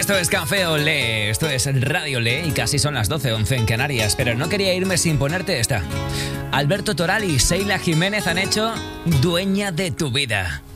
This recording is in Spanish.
Esto es Café Olé, esto es Radio Olé y casi son las 12:11 en Canarias, pero no quería irme sin ponerte esta. Alberto Toral y Sheila Jiménez han hecho Dueña de tu vida.